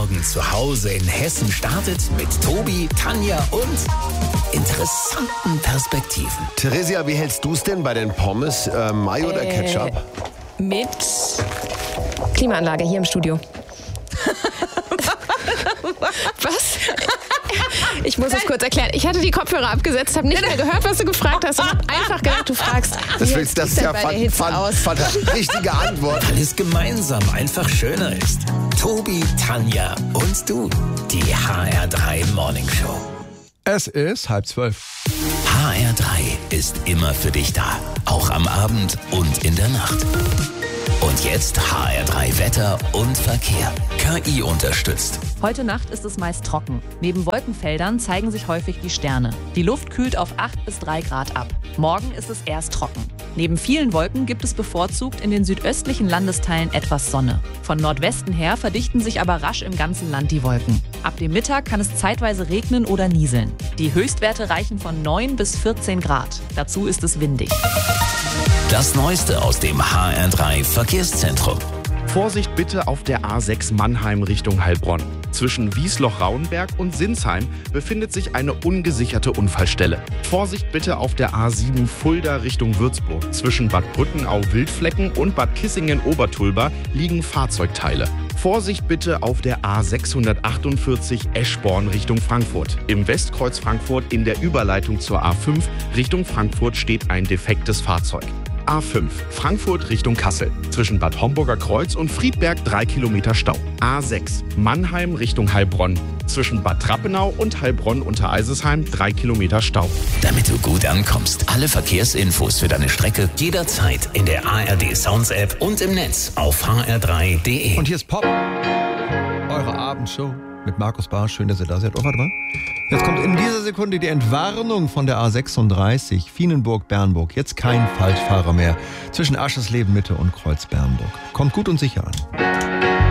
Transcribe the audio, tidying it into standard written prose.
Morgen zu Hause in Hessen startet mit Tobi, Tanja und interessanten Perspektiven. Theresia, wie hältst du es denn bei den Pommes? Mayo oder Ketchup? Mit Klimaanlage hier im Studio. Was? Ich muss es kurz erklären. Ich hatte die Kopfhörer abgesetzt, habe nicht mehr gehört, was du gefragt hast und habe einfach gedacht, du fragst. Das ist ja richtige Antwort. Weil es gemeinsam einfach schöner ist. Tobi, Tanja und du. Die HR3 Morning Show. Es ist 11:30. HR3 ist immer für dich da. Auch am Abend und in der Nacht. Und jetzt HR3 Wetter und Verkehr. KI unterstützt. Heute Nacht ist es meist trocken. Neben Wolkenfeldern zeigen sich häufig die Sterne. Die Luft kühlt auf 8 bis 3 Grad ab. Morgen ist es erst trocken. Neben vielen Wolken gibt es bevorzugt in den südöstlichen Landesteilen etwas Sonne. Von Nordwesten her verdichten sich aber rasch im ganzen Land die Wolken. Ab dem Mittag kann es zeitweise regnen oder nieseln. Die Höchstwerte reichen von 9 bis 14 Grad. Dazu ist es windig. Das Neueste aus dem HR3 Verkehrszentrum. Vorsicht bitte auf der A6 Mannheim Richtung Heilbronn. Zwischen Wiesloch-Rauenberg und Sinsheim befindet sich eine ungesicherte Unfallstelle. Vorsicht bitte auf der A7 Fulda Richtung Würzburg. Zwischen Bad Brückenau-Wildflecken und Bad Kissingen-Obertulba liegen Fahrzeugteile. Vorsicht bitte auf der A648 Eschborn Richtung Frankfurt. Im Westkreuz Frankfurt in der Überleitung zur A5 Richtung Frankfurt steht ein defektes Fahrzeug. A5 Frankfurt Richtung Kassel. Zwischen Bad Homburger Kreuz und Friedberg 3 Kilometer Stau. A6 Mannheim Richtung Heilbronn. Zwischen Bad Trappenau und Heilbronn unter Eisesheim 3 Kilometer Stau. Damit du gut ankommst, alle Verkehrsinfos für deine Strecke jederzeit in der ARD Sounds App und im Netz auf hr3.de. Und hier ist Pop, eure Abendshow mit Markus Barsch. Schön, dass ihr da seid. Oh, warte mal. Jetzt kommt in dieser Sekunde die Entwarnung von der A36 Fienenburg-Bernburg. Jetzt kein Falschfahrer mehr zwischen Aschersleben Mitte und Kreuz-Bernburg. Kommt gut und sicher an.